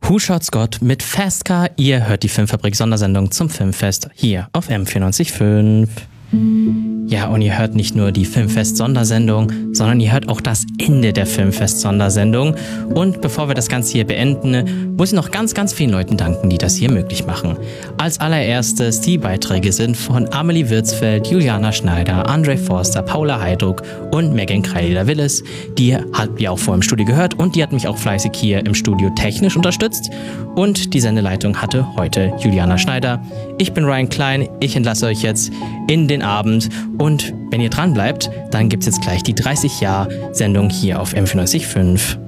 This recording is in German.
Who Shot Scott mit Fastcar. Ihr hört die Filmfabrik-Sondersendung zum Filmfest hier auf M94.5. Ja, und ihr hört nicht nur die Filmfest-Sondersendung, sondern ihr hört auch das Ende der Filmfest-Sondersendung. Und bevor wir das Ganze hier beenden, muss ich noch ganz, ganz vielen Leuten danken, die das hier möglich machen. Als allererstes, die Beiträge sind von Amelie Würzfeld, Juliana Schneider, André Forster, Paula Heidruck und Megan Kreidler-Willis. Die habt ihr auch vor im Studio gehört und die hat mich auch fleißig hier im Studio technisch unterstützt. Und die Sendeleitung hatte heute Juliana Schneider. Ich bin Ryan Klein, ich entlasse euch jetzt in den Abend. Und wenn ihr dran bleibt, dann gibt's jetzt gleich die 30-Jahr-Sendung hier auf M94.5.